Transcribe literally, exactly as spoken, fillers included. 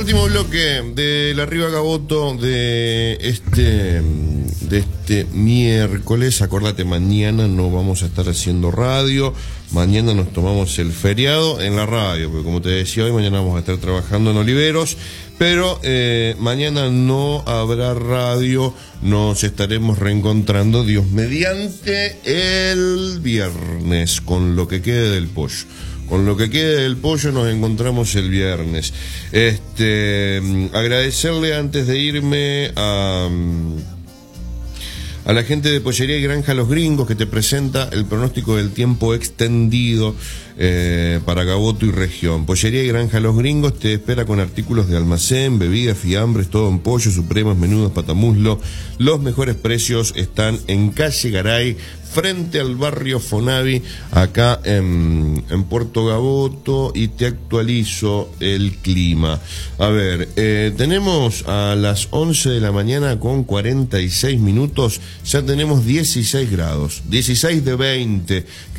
Último bloque de la Arriba Gaboto de este, de este miércoles. Acordate, mañana no vamos a estar haciendo radio. Mañana nos tomamos el feriado en la radio, porque como te decía hoy, mañana vamos a estar trabajando en Oliveros. Pero eh, mañana no habrá radio, nos estaremos reencontrando, Dios mediante, el viernes, con lo que quede del pollo. Con lo que quede del pollo nos encontramos el viernes. Este, agradecerle antes de irme a... a la gente de Pollería y Granja Los Gringos, que te presenta el pronóstico del tiempo extendido eh, para Gaboto y región. Pollería y Granja Los Gringos te espera con artículos de almacén, bebidas, fiambres, todo en pollo, supremos, menudos, patamuslo. Los mejores precios están en calle Garay, frente al barrio Fonavi, acá en, en Puerto Gaboto, y te actualizo el clima. A ver, eh, tenemos a las once de la mañana con cuarenta y seis minutos, ya tenemos dieciséis grados, dieciséis de veinte.